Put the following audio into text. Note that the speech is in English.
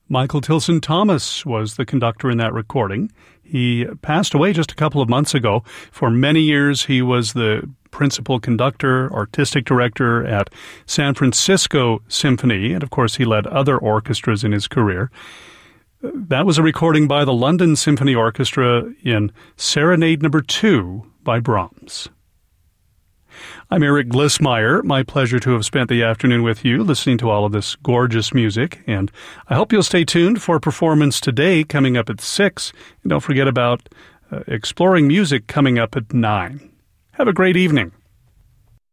Michael Tilson Thomas was the conductor in that recording. He passed away just a couple of months ago. For many years, he was the principal conductor, artistic director at San Francisco Symphony, and of course he led other orchestras in his career. That was a recording by the London Symphony Orchestra in Serenade No. 2 by Brahms. I'm Eric Glissmeyer. My pleasure to have spent the afternoon with you listening to all of this gorgeous music, and I hope you'll stay tuned for Performance Today coming up at 6, and don't forget about Exploring Music coming up at 9. Have a great evening.